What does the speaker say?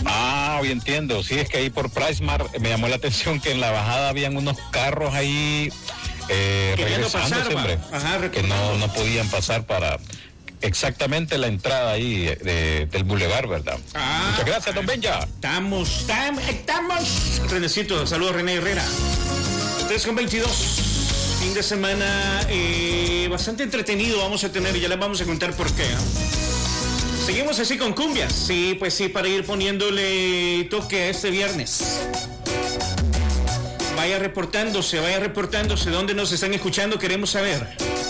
Ah, hoy entiendo. Sí, es que ahí por PriceMart me llamó la atención que en la bajada habían unos carros ahí regresándose, hombre, que no podían pasar para exactamente la entrada ahí del bulevar, ¿verdad? Muchas gracias, don Benja. Estamos. Renecito, saludos, René Herrera. 3:22. Fin de semana bastante entretenido vamos a tener y ya les vamos a contar por qué. Seguimos así con cumbias. Sí, pues sí, para ir poniéndole toque a este viernes. Vaya reportándose. ¿Dónde nos están escuchando? Queremos saber.